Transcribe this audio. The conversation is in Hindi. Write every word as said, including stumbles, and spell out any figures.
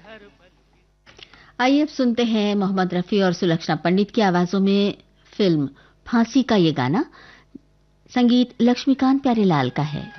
आइए अब सुनते हैं मोहम्मद रफ़ी और सुलक्षणा पंडित की आवाज़ों में फिल्म फांसी का ये गाना। संगीत लक्ष्मीकांत प्यारेलाल का है।